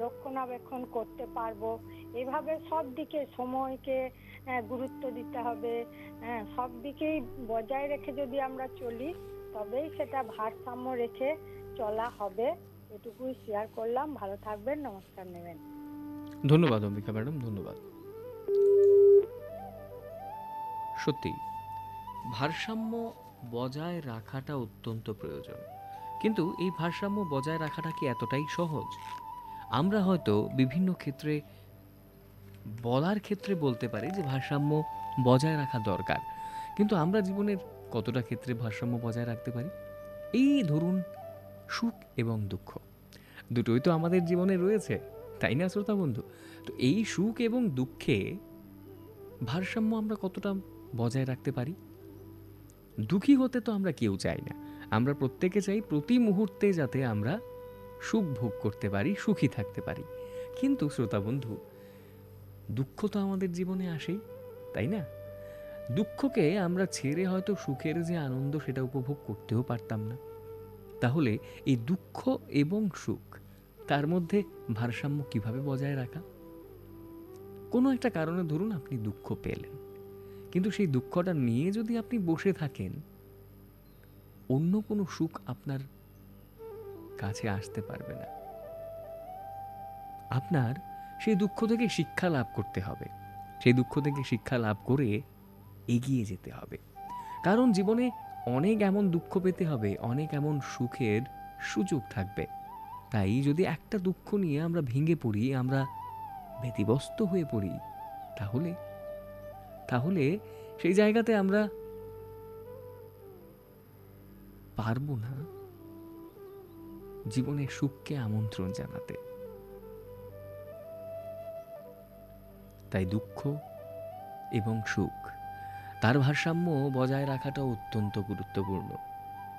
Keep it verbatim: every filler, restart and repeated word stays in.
রক্ষণাবেক্ষণ করতে পারবো। এভাবে সব দিকে সময়কে আহ, গুরুত্ব দিতে হবে। হ্যাঁ, সব দিকেই বজায় রেখে যদি আমরা চলি তবেই সেটা ভারসাম্য রেখে চলা হবে। এটুকুই শেয়ার করলাম। ভালো থাকবেন, নমস্কার নেবেন। ধন্যবাদ অম্বিকা ম্যাডাম, ধন্যবাদ। সত্যি ভারসাম্য বজায় রাখাটা অত্যন্ত প্রয়োজন, কিন্তু এই ভারসাম্য বজায় রাখাটা কি এতটাই সহজ? আমরা হয়তো বিভিন্ন ক্ষেত্রে বলার ক্ষেত্রে বলতে পারি যে ভারসাম্য বজায় রাখা দরকার, কিন্তু আমরা জীবনের কতটা ক্ষেত্রে ভারসাম্য বজায় রাখতে পারি? এই ধরুন, সুখ এবং দুঃখ দুটোই তো আমাদের জীবনে রয়েছে, তাই না শ্রোতা বন্ধু? তো এই সুখ এবং দুঃখে ভারসাম্য আমরা কতটা বজায় রাখতে পারি? দুঃখী হতে তো আমরা কেউ চাই না, আমরা প্রত্যেকে চাই প্রতি মুহূর্তে যাতে আমরা সুখ ভোগ করতে পারি, সুখী থাকতে পারি। কিন্তু শ্রোতা বন্ধু, দুঃখ তো আমাদের জীবনে আসেই, তাই না? দুঃখকে আমরা ছেড়ে হয়তো সুখের যে আনন্দ সেটা উপভোগ করতেও পারতাম না। তাহলে এই দুঃখ এবং সুখ, তার মধ্যে ভারসাম্য কিভাবে বজায় রাখা? কোনো একটা কারণে ধরুন আপনি দুঃখ পেলেন, কিন্তু সেই দুঃখটা নিয়ে যদি আপনি বসে থাকেন, অন্য কোনো সুখ আপনার কাছে আসতে পারবে না। আপনার সেই দুঃখ থেকে শিক্ষা লাভ করতে হবে, সেই দুঃখ থেকে শিক্ষা লাভ করে এগিয়ে যেতে হবে। কারণ জীবনে অনেক এমন দুঃখ পেতে হবে, অনেক এমন সুখের সুযোগ থাকবে। তাই যদি একটা দুঃখ নিয়ে আমরা ভেঙে পড়ি, আমরা ব্যতিব্যস্ত হয়ে পড়ি, তাহলে তাহলে সেই জায়গাতে আমরা পারবো না জীবনের সুখকে আমন্ত্রণ জানাতে। তাই দুঃখ এবং সুখ, তার ভারসাম্য বজায় রাখাটা অত্যন্ত গুরুত্বপূর্ণ।